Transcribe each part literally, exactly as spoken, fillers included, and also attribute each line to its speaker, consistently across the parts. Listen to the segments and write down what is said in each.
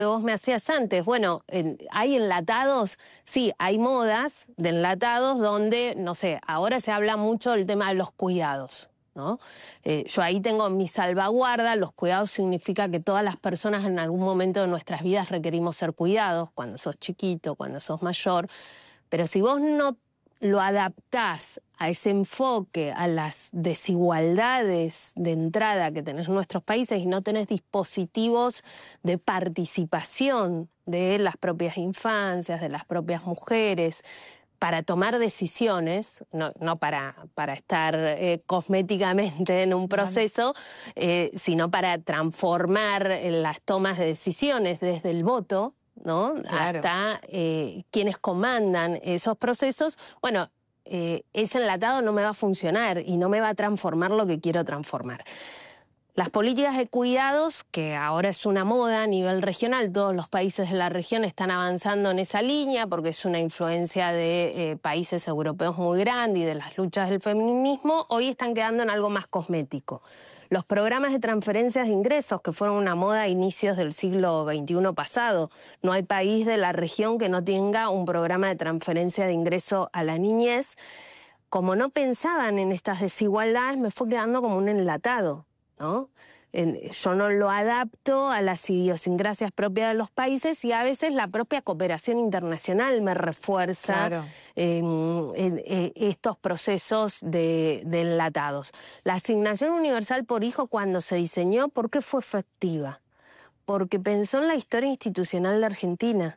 Speaker 1: vos me hacías antes. Bueno, en, hay enlatados, sí, hay modas de enlatados donde, no sé, ahora se habla mucho del tema de los cuidados, ¿no? Eh, yo ahí tengo mi salvaguarda. Los cuidados significa que todas las personas en algún momento de nuestras vidas requerimos ser cuidados, cuando sos chiquito, cuando sos mayor, pero si vos no lo adaptás a ese enfoque, a las desigualdades de entrada que tenés en nuestros países y no tenés dispositivos de participación de las propias infancias, de las propias mujeres, para tomar decisiones, no, no para, para estar eh, cosméticamente en un proceso, eh, sino para transformar las tomas de decisiones desde el voto, ¿no? Claro. Hasta eh, quienes comandan esos procesos. Bueno, eh, ese enlatado no me va a funcionar y no me va a transformar lo que quiero transformar. Las políticas de cuidados, que ahora es una moda a nivel regional, todos los países de la región están avanzando en esa línea porque es una influencia de eh, países europeos muy grande y de las luchas del feminismo, hoy están quedando en algo más cosmético. Los programas de transferencias de ingresos, que fueron una moda a inicios del siglo veintiuno pasado. No hay país de la región que no tenga un programa de transferencia de ingreso a la niñez. Como no pensaban en estas desigualdades, me fue quedando como un enlatado, ¿no? Yo no lo adapto a las idiosincrasias propias de los países y a veces la propia cooperación internacional me refuerza claro. en, en, en estos procesos de, de enlatados. La asignación universal por hijo, cuando se diseñó, ¿por qué fue efectiva? Porque pensó en la historia institucional de Argentina.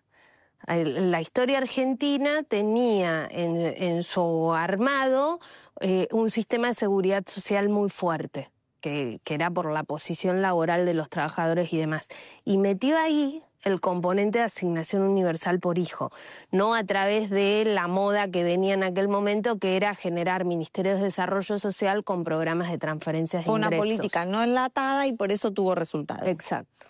Speaker 1: La historia argentina tenía en, en su armado eh, un sistema de seguridad social muy fuerte. Que, que era por la posición laboral de los trabajadores y demás. Y metió ahí el componente de asignación universal por hijo, no a través de la moda que venía en aquel momento, que era generar ministerios de desarrollo social con programas de transferencias de ingresos.
Speaker 2: Fue una política no enlatada y por eso tuvo resultados.
Speaker 1: Exacto.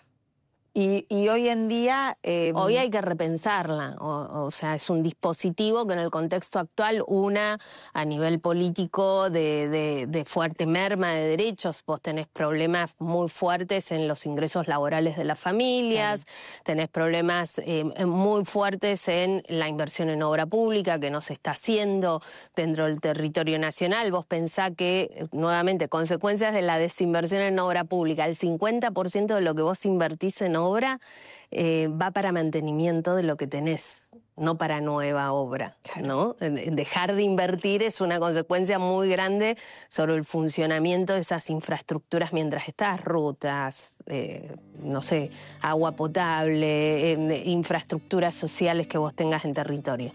Speaker 2: Y, y hoy en día... Eh...
Speaker 1: Hoy hay que repensarla, o, o sea, es un dispositivo que en el contexto actual una a nivel político de, de, de fuerte merma de derechos. Vos tenés problemas muy fuertes en los ingresos laborales de las familias, claro. tenés problemas eh, muy fuertes en la inversión en obra pública que no se está haciendo dentro del territorio nacional. Vos pensá que, nuevamente, consecuencias de la desinversión en obra pública, el cincuenta por ciento de lo que vos invertís en obra obra eh, va para mantenimiento de lo que tenés, no para nueva obra, ¿no? Dejar de invertir es una consecuencia muy grande sobre el funcionamiento de esas infraestructuras mientras estás, rutas, eh, no sé, agua potable, eh, infraestructuras sociales que vos tengas en territorio.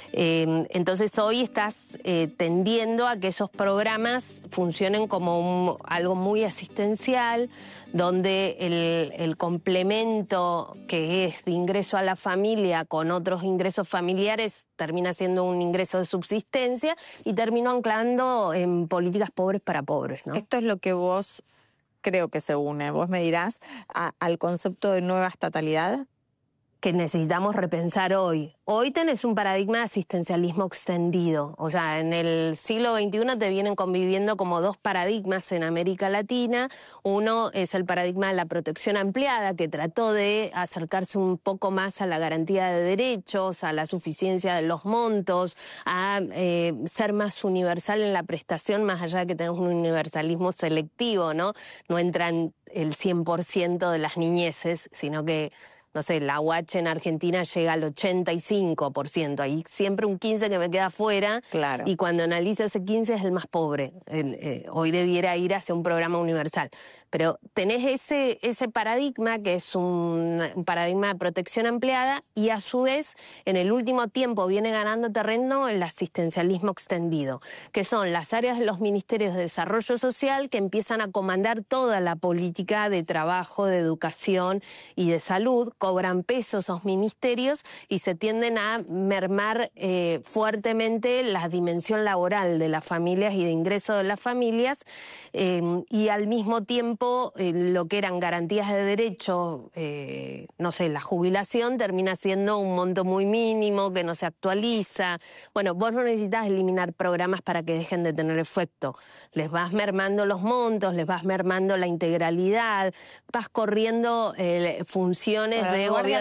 Speaker 1: Eh, entonces hoy estás eh, tendiendo a que esos programas funcionen como un, algo muy asistencial, donde el, el complemento que es de ingreso a la familia con otros ingresos familiares termina siendo un ingreso de subsistencia y termina anclando en políticas pobres para pobres, ¿no?
Speaker 2: Esto es lo que vos creo que se une, vos me dirás, a, al concepto de nueva estatalidad.
Speaker 1: Que necesitamos repensar hoy. Hoy tenés un paradigma de asistencialismo extendido. O sea, en el siglo veintiuno te vienen conviviendo como dos paradigmas en América Latina. Uno es el paradigma de la protección ampliada, que trató de acercarse un poco más a la garantía de derechos, a la suficiencia de los montos, a eh, ser más universal en la prestación, más allá de que tenemos un universalismo selectivo, ¿no? No entran el cien por ciento de las niñeces, sino que no sé, la U H en Argentina llega al ochenta y cinco por ciento. Hay siempre un quince por ciento que me queda fuera.
Speaker 2: Claro.
Speaker 1: Y cuando analizo ese quince es el más pobre. Eh, eh, hoy debiera ir hacia un programa universal. Pero tenés ese, ese paradigma que es un, un paradigma de protección ampliada y a su vez en el último tiempo viene ganando terreno el asistencialismo extendido, que son las áreas de los ministerios de desarrollo social que empiezan a comandar toda la política de trabajo, de educación y de salud. Cobran peso esos ministerios y se tienden a mermar eh, fuertemente la dimensión laboral de las familias y de ingreso de las familias eh, y al mismo tiempo eh, lo que eran garantías de derecho, eh, no sé, la jubilación termina siendo un monto muy mínimo que no se actualiza. Bueno, vos no necesitas eliminar programas para que dejen de tener efecto. Les vas mermando los montos, les vas mermando la integralidad, vas corriendo eh, funciones de gobierno